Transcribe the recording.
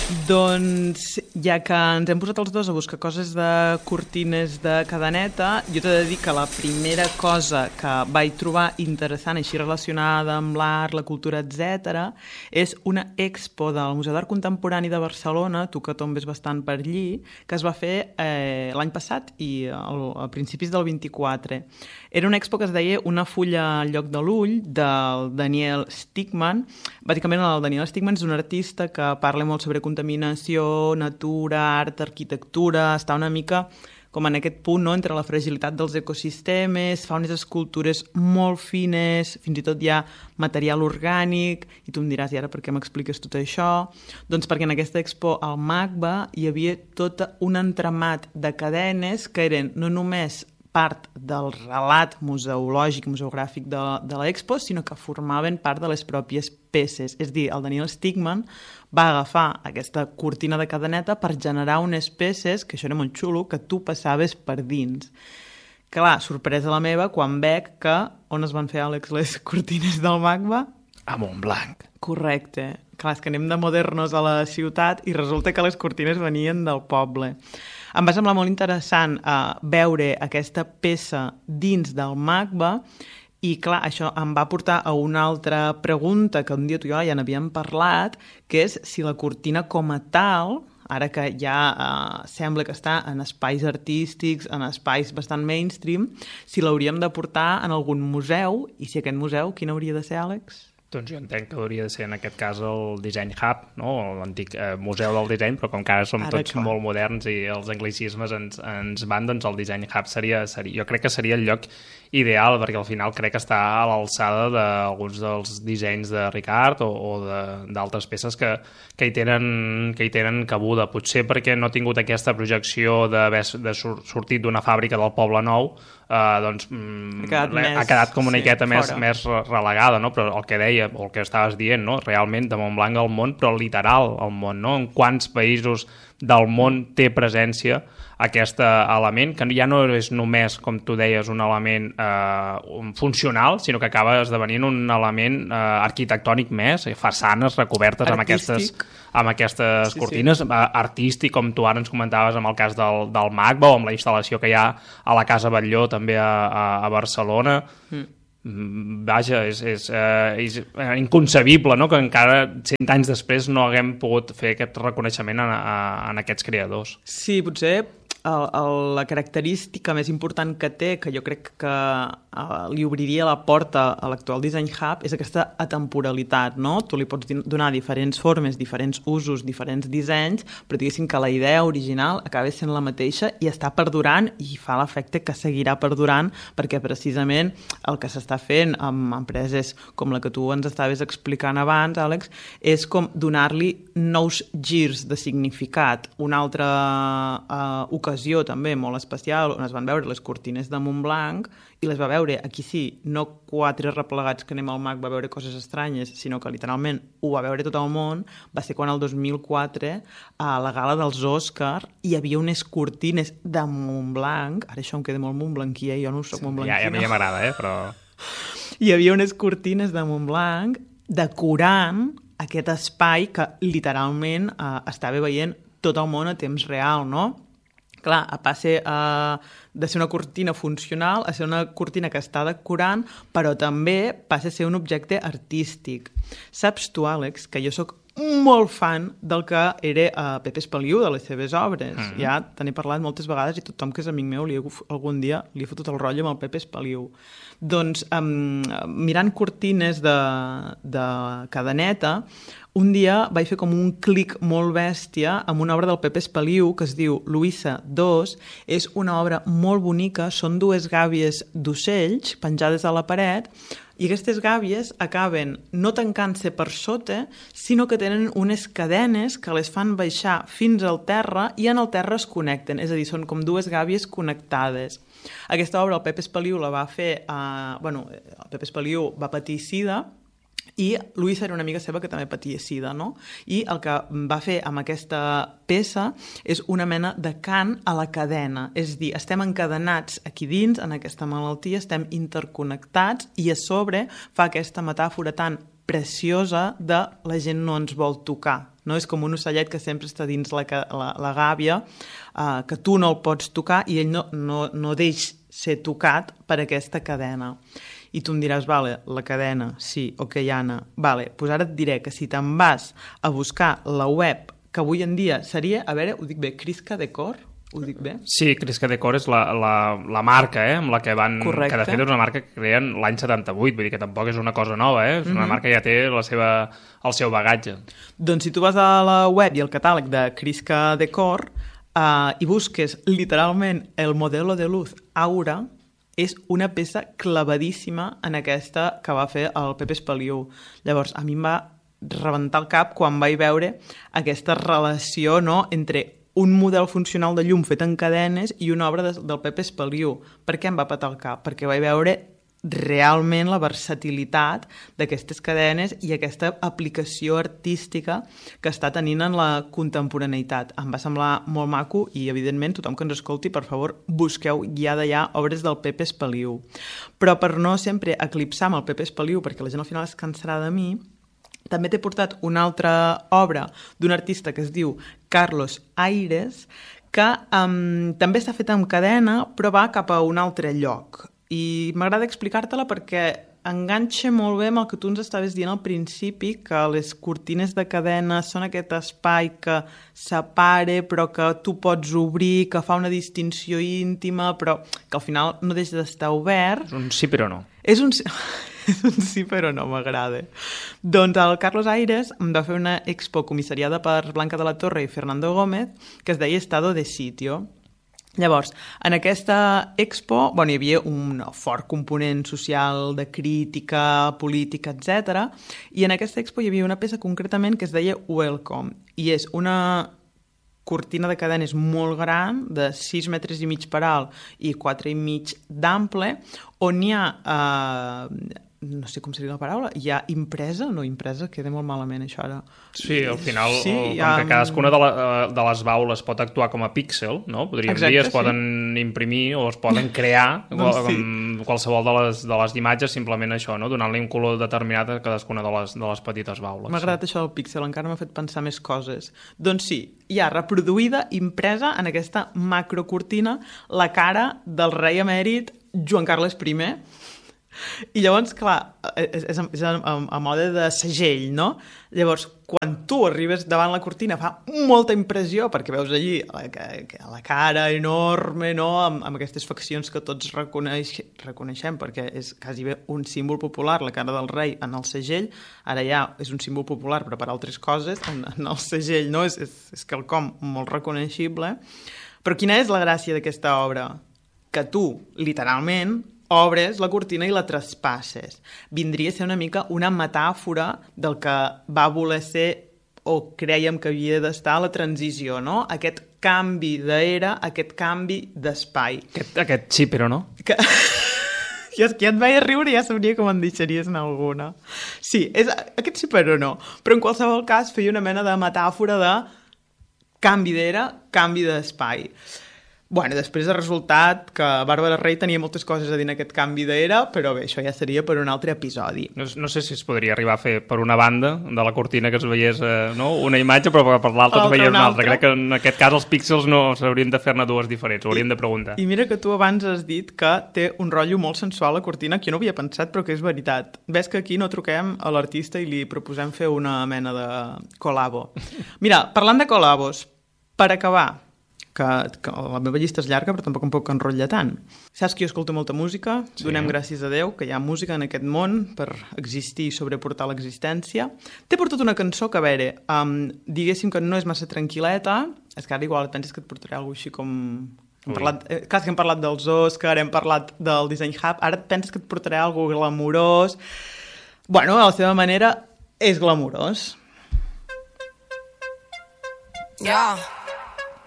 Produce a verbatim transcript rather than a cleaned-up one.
Doncs, ja que ens hem posat els dos a buscar coses de cortines de cadeneta, jo t'he de dir que la primera cosa que vaig trobar interessant, així relacionada amb l'art, la cultura, etcètera, és una expo del Museu d'Art Contemporani de Barcelona, tu que tombes bastant per allí, que es va fer eh, l'any passat i al, a principis del vint-i-quatre. Era una expo que es deia Una fulla al lloc de l'ull, del Daniel Stigman. Bàsicament, el Daniel Stigman és un artista que parla molt sobre contaminació, natura, art, arquitectura, està una mica com en aquest punt, no?, entre la fragilitat dels ecosistemes, fa unes escultures molt fines, fins i tot hi ha material orgànic, i tu em diràs, i ara per què m'expliques tot això? Doncs perquè en aquesta expo al MACBA hi havia tot un entramat de cadenes que eren no només part del relat museològic, museogràfic de, de l'expo, sinó que formaven part de les pròpies peces. És a dir, el Daniel Stigman va agafar aquesta cortina de cadeneta per generar unes peces, que això era molt xulo, que tu passaves per dins. Clar, sorpresa la meva quan veig que on es van fer, Àlex, les cortines del MACBA? A Montblanc. Correcte. Clar, és que anem de modernos a la ciutat i resulta que les cortines venien del poble. Em va semblar molt interessant uh, veure aquesta peça dins del MACBA i, clar, això em va portar a una altra pregunta que un dia tu i jo ja n'havíem parlat, que és si la cortina com a tal, ara que ja uh, sembla que està en espais artístics, en espais bastant mainstream, si l'hauríem de portar en algun museu, i si aquest museu, quin hauria de ser, Àlex? Doncs jo entenc que hauria de ser en aquest cas el Design Hub, no? L'antic eh, museu del disseny, però com que ara som ara, tots clar. molt moderns i els anglicismes ens, ens van, doncs el Design Hub seria, seria... Jo crec que seria el lloc ideal, perquè al final crec que està a l'alçada d'alguns dels dissenys de Ricard o, o d'altres peces que, que, hi tenen, que hi tenen cabuda. Potser perquè no ha tingut aquesta projecció de, de sortit d'una fàbrica del Poble Nou, eh, doncs ha quedat, més, ha quedat com una sí, miqueta més, més relegada, no? Però el que deia, o el que estaves dient, no? Realment de Montblanc al món, però literal al món, no? En quants països del món té presència aquest element, que ja no és només, com tu deies, un element eh, funcional, sinó que acaba esdevenint un element eh, arquitectònic més, façanes recobertes artístic. amb aquestes, amb aquestes sí, cortines, sí. artístic, com tu ara ens comentaves amb el cas del, del MACBA o amb la instal·lació que hi ha a la Casa Batlló també a, a, a Barcelona. Mm. Vaja, és, és, eh, és inconcebible, no?, que encara cent anys després no haguem pogut fer aquest reconeixement en, en aquests creadors. Sí, potser el, el, la característica més important que té, que jo crec que uh, li obriria la porta a l'actual Design Hub, és aquesta atemporalitat, no? Tu li pots donar diferents formes, diferents usos, diferents dissenys, però diguéssim que la idea original acaba sent la mateixa i està perdurant i fa l'efecte que seguirà perdurant perquè precisament el que s'està fent amb empreses com la que tu ens estaves explicant abans, Àlex, és com donar-li nous girs de significat. Una altra uh, ocasió també molt especial on es van veure les cortines de Montblanc i les va veure, aquí sí, no quatre replegats que anem al MAC va veure coses estranyes, sinó que literalment ho va veure tot el món, va ser quan el dos mil quatre a la gala dels Òscar hi havia unes cortines de Montblanc, ara això em queda molt montblanquia, jo no soc sí, montblanquina. Ja, ja, ja m'agrada, eh, però... Hi havia unes cortines de Montblanc decorant aquest espai que literalment eh, estava veient tot el món a temps real, no? Clar, passa uh, de ser una cortina funcional a ser una cortina que està decorant, però també passa a ser un objecte artístic. Saps tu, Àlex, que jo sóc molt fan del que era uh, Pepe Espaliu, de les seves obres. Mm-hmm. Ja te n'he parlat moltes vegades i tothom que és amic meu li he, algun dia li he fotut el rotllo amb el Pepe Espaliu. Doncs, um, mirant cortines de, de cadeneta, un dia vaig fer com un clic molt bèstia amb una obra del Pepe Espaliu que es diu Luisa dos. És una obra molt bonica, són dues gàbies d'ocells penjades a la paret i aquestes gàbies acaben no tancant-se per sota, sinó que tenen unes cadenes que les fan baixar fins al terra i en el terra es connecten, és a dir, són com dues gàbies connectades. Aquesta obra el Pepe Espaliu la va fer, eh, bueno, el Pepe Espaliu va patir sida, i Luisa era una amiga seva que també patia sida, no? I el que va fer amb aquesta peça és una mena de cant a la cadena, és a dir, estem encadenats aquí dins, en aquesta malaltia, estem interconnectats i a sobre fa aquesta metàfora tan preciosa de la gent no ens vol tocar. No? És com un ocellet que sempre està dins la, la, la gàbia, uh, que tu no el pots tocar i ell no, no, no deix ser tocat per aquesta cadena. I tu em diràs, vale, la cadena, sí, ok, Anna, vale, doncs ara et diré que si te'n vas a buscar la web, que avui en dia seria, a veure, ho dic bé, Crisca Decor? Ho dic bé? Sí, Crisca Decor és la, la, la marca, eh, amb la que van... Correcte. Que de fet és una marca que creen l'any setanta-vuit, vull dir que tampoc és una cosa nova, eh? És una mm-hmm. marca que ja té la seva, el seu bagatge. Doncs si tu vas a la web i al catàleg de Crisca Decor uh, i busques literalment el modelo de luz Aura, és una peça clavadíssima en aquesta que va fer el Pepe Espaliu. Llavors, a mi em va rebentar el cap quan vaig veure aquesta relació, no?, entre un model funcional de llum fet en cadenes i una obra de, del Pepe Espaliu. Per què em va petar el cap? Perquè vaig veure realment la versatilitat d'aquestes cadenes i aquesta aplicació artística que està tenint en la contemporaneïtat. Em va semblar molt maco i, evidentment, tothom que ens escolti, per favor, busqueu ja d'allà obres del Pepe Espaliu. Però per no sempre eclipsar amb el Pepe Espaliu, perquè la gent al final es cansarà de mi, també t'he portat una altra obra d'un artista que es diu Carlos Aires, que um, també està feta amb cadena, però va cap a un altre lloc. I m'agrada explicar-te-la perquè enganxa molt bé amb el que tu ens estaves dient al principi, que les cortines de cadena són aquest espai que separa, però que tu pots obrir, que fa una distinció íntima, però que al final no deixa d'estar obert. És un sí però no. És un sí... És un sí, però no m'agrada. Doncs el Carlos Aires em va fer una expo comissariada per Blanca de la Torre i Fernando Gómez que es deia Estado de Sitio. Llavors, en aquesta expo, bueno, hi havia un fort component social de crítica, política, etcètera. I en aquesta expo hi havia una peça concretament que es deia Welcome. I és una cortina de cadenes molt gran, de sis metres i mig per alt i quatre i mig d'ample, on hi ha... Eh, no sé com seria la paraula, hi ha impresa, no impresa, queda molt malament això ara. Sí, al final, sí, com ha... que cadascuna de, la, de les baules pot actuar com a píxel, no? Podríem Exacte, dir, es poden sí. imprimir o es poden crear doncs sí. qualsevol de les, de les imatges, simplement això, no? Donant-li un color determinat a cadascuna de les, de les petites baules. M'ha agradat sí. això del píxel, encara m'ha fet pensar més coses. Doncs sí, hi ha reproduïda, impresa en aquesta macrocortina, la cara del rei emèrit Joan Carles primer. I llavors, clar, és, és, és a, a mode de segell, no? Llavors, quan tu arribes davant la cortina fa molta impressió perquè veus allí la, la cara enorme, no? Amb, amb aquestes faccions que tots reconeix, reconeixem perquè és quasi bé un símbol popular, la cara del rei en el segell. Ara ja és un símbol popular però per altres coses, en, en el segell, no? És, és, és quelcom molt reconeixible. Però quina és la gràcia d'aquesta obra? Que tu, literalment, obres la cortina i la traspasses. Vindria a ser una mica una metàfora del que va voler ser o creiem que havia d'estar la transició, no? Aquest canvi d'era, aquest canvi d'espai. Aquest, aquest sí, però no. Que... Jo és que ja et vaig a riure i ja sabria com en deixaries en alguna. Sí, és, aquest sí, però no. Però en qualsevol cas feia una mena de metàfora de canvi d'era, canvi d'espai. Bueno, després ha resultat que Bàrbara Rey tenia moltes coses a dir en aquest canvi d'era, però bé, això ja seria per un altre episodi. No, no sé si es podria arribar a fer per una banda de la cortina que es veiés eh, no? una imatge, però per l'altra es veiés una altra. Crec que en aquest cas els píxels no s'haurien de fer-ne dues diferents, ho hauríem de preguntar. I mira que tu abans has dit que té un rotllo molt sensual la cortina, que jo no havia pensat, però que és veritat. Ves que aquí no truquem a l'artista i li proposem fer una mena de col·labo. Mira, parlant de col·labos, per acabar... Que, que la meva llista és llarga, però tampoc em puc enrotllar tant. Saps que jo escolto molta música, sí. Donem gràcies a Déu que hi ha música en aquest món per existir i sobreportar l'existència. T'he portat una cançó que, a veure, um, diguéssim que no és massa tranquil·leta, és que ara igual penses que et portaré alguna cosa així com... Hem parlat, eh, clar que hem parlat dels Oscar, hem parlat del Design Hub, ara et penses que et portaré alguna cosa glamurós... Bueno, a la seva manera és glamurós. Ja... Yeah.